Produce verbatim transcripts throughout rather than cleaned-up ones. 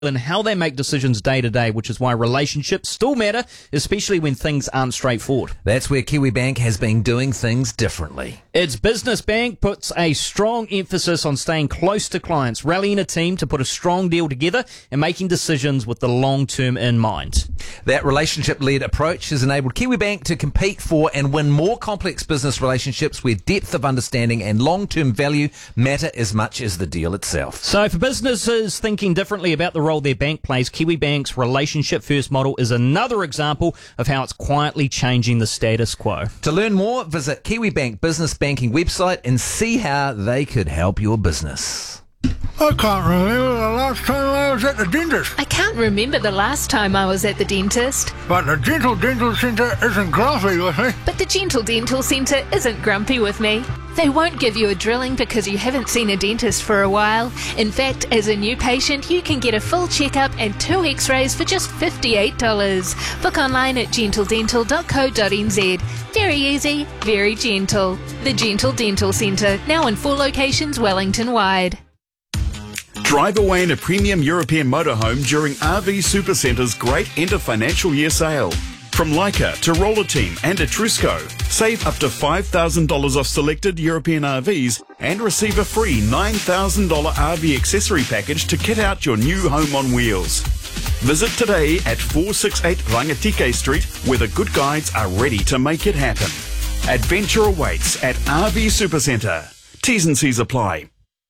and how they make decisions day to day, which is why relationships still matter, especially when things aren't straightforward. That's where Kiwibank has been doing things differently. Its business bank puts a strong emphasis on staying close to clients, rallying a team to put a strong deal together and making decisions with the long term in mind. That relationship-led approach has enabled Kiwibank to compete for and win more complex business relationships where depth of understanding and long-term value matter as much as the deal itself. So for businesses thinking differently about the role their bank plays, Kiwibank's relationship-first model is another example of how it's quietly changing the status quo. To learn more, visit Kiwibank Business Banking website and see how they could help your business. I can't remember the last time I was at the dentist. I can't remember the last time I was at the dentist. But the Gentle Dental Centre isn't grumpy with me. But the Gentle Dental Centre isn't grumpy with me. They won't give you a drilling because you haven't seen a dentist for a while. In fact, as a new patient, you can get a full checkup and two x-rays for just fifty-eight dollars. Book online at gentle dental dot co dot n z. Very easy, very gentle. The Gentle Dental Centre, now in four locations Wellington-wide. Drive away in a premium European motorhome during R V Supercentre's great end of financial year sale. From Leica to Roller Team and Etrusco, save up to five thousand dollars off selected European R Vs and receive a free nine thousand dollars R V accessory package to kit out your new home on wheels. Visit today at four sixty-eight Rangatike Street, where the good guides are ready to make it happen. Adventure awaits at R V Supercentre. T's and C's apply.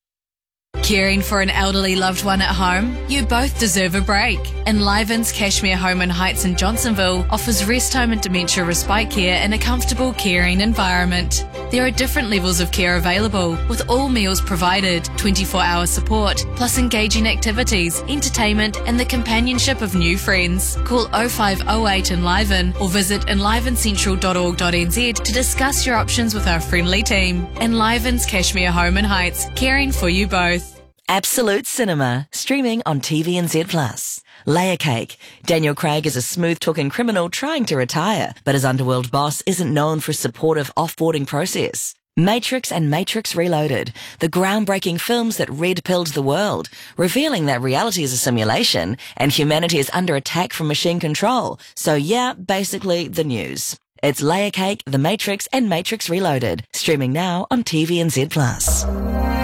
Caring for an elderly loved one at home? You both deserve a break. Enliven's Cashmere Home and Heights in Johnsonville offers rest home and dementia respite care in a comfortable, caring environment. There are different levels of care available, with all meals provided, twenty-four hour support, plus engaging activities, entertainment, and the companionship of new friends. Call oh five oh eight Enliven or visit enliven central dot org dot n z to discuss your options with our friendly team. Enliven's Cashmere Home and Heights, caring for you both. Absolute Cinema, streaming on T V N Z plus. Layer Cake. Daniel Craig is a smooth-talking criminal trying to retire, but his underworld boss isn't known for a supportive off-boarding process. Matrix and Matrix Reloaded, the groundbreaking films that red-pilled the world, revealing that reality is a simulation and humanity is under attack from machine control. So yeah, basically the news. It's Layer Cake, The Matrix and Matrix Reloaded, streaming now on T V N Z plus.